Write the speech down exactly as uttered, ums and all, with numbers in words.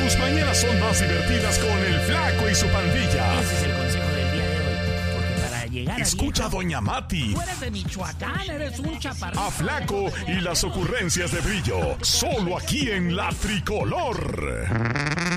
Tus mañanas son más divertidas con el Flaco y su pandilla. Ese es el consejo del día de hoy. Porque para llegar a Escucha a viejo, Doña Mati, tú eres de Michoacán, eres un chaparrito. a Flaco y las ocurrencias de Brillo. Solo aquí en La Tricolor.